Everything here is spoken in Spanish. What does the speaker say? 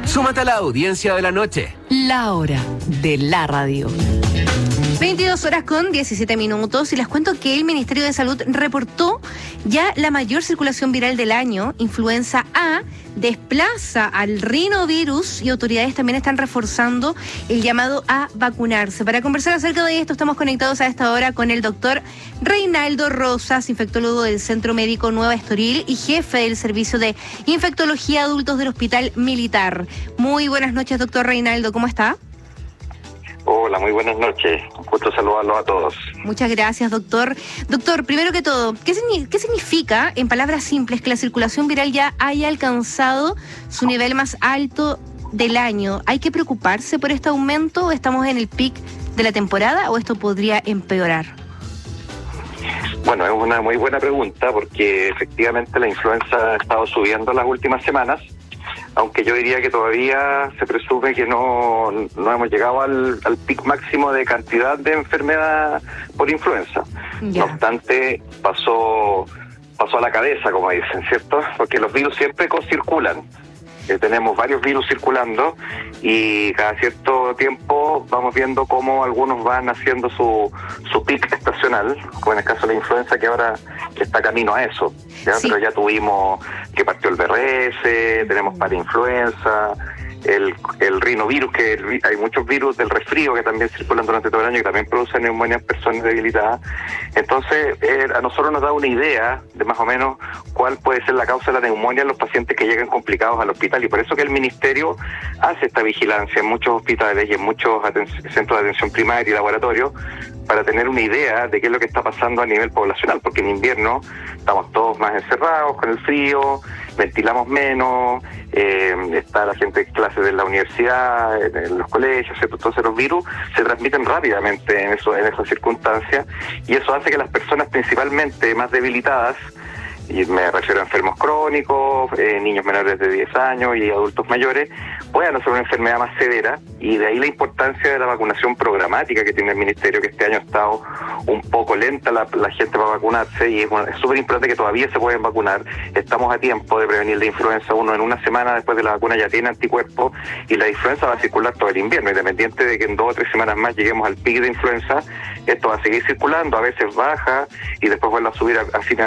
Súmate a la audiencia de la noche. La hora de la radio. 22:17 y les cuento que el Ministerio de Salud reportó ya la mayor circulación viral del año. Influenza A desplaza al rinovirus y autoridades también están reforzando el llamado a vacunarse. Para conversar acerca de esto estamos conectados a esta hora con el doctor Reinaldo Rosas, infectólogo del Centro Médico Nueva Estoril y jefe del Servicio de Infectología Adultos del Hospital Militar. Muy buenas noches, doctor Reinaldo, ¿cómo está? Hola, muy buenas noches. Un gusto saludarlos a todos. Muchas gracias, doctor. Doctor, primero que todo, ¿qué significa, en palabras simples, que la circulación viral ya haya alcanzado su nivel más alto del año? ¿Hay que preocuparse por este aumento? ¿Estamos en el pic de la temporada o esto podría empeorar? Bueno, es una muy buena pregunta porque efectivamente la influenza ha estado subiendo las últimas semanas, aunque yo diría que todavía se presume que no hemos llegado al pic máximo de cantidad de enfermedad por influenza. Ya. No obstante, pasó a la cabeza, como dicen, ¿cierto? Porque los virus siempre co-circulan. Tenemos varios virus circulando y cada cierto tiempo vamos viendo cómo algunos van haciendo su pic estacional, como en el caso de la influenza, que ahora está camino a eso, ¿ya? Sí. Pero ya tuvimos que partió el BRS, tenemos para influenza, el rinovirus, que hay muchos virus del resfrío que también circulan durante todo el año y que también producen neumonía en personas debilitadas. Entonces, a nosotros nos da una idea de más o menos cuál puede ser la causa de la neumonía en los pacientes que llegan complicados al hospital, y por eso que el Ministerio hace esta vigilancia en muchos hospitales y en muchos centros de atención primaria y laboratorios para tener una idea de qué es lo que está pasando a nivel poblacional, porque en invierno estamos todos más encerrados con el frío, ventilamos menos, está la gente en clases de la universidad, en los colegios, ¿cierto? Entonces los virus se transmiten rápidamente en esas circunstancias, y eso hace que las personas principalmente más debilitadas, y me refiero a enfermos crónicos, niños menores de 10 años y adultos mayores, puedan hacer una enfermedad más severa, y de ahí la importancia de la vacunación programática que tiene el Ministerio, que este año ha estado un poco lenta la gente para vacunarse, y es súper importante que todavía se pueden vacunar. Estamos a tiempo de prevenir la influenza. Uno en una semana después de la vacuna ya tiene anticuerpos, y la influenza va a circular todo el invierno, independiente de que en 2 o 3 semanas más lleguemos al pic de influenza, esto va a seguir circulando, a veces baja y después vuelve a subir a fines